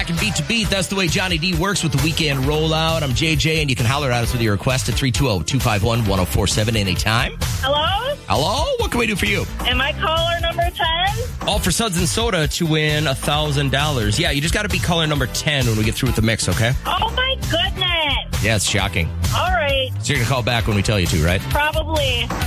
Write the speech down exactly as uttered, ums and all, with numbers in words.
rocking beat to beat. That's the way Johnny D works with the weekend rollout. I'm J J, and you can holler at us with your request at three two zero, two five one, one zero four seven anytime. Hello? Hello? What can we do for you? Am I caller number ten? All for Suds and Soda to win one thousand dollars. Yeah, you just got to be caller number ten when we get through with the mix, okay? Oh, my goodness. Yeah, it's shocking. All right. So you're going to call back when we tell you to, right? Probably.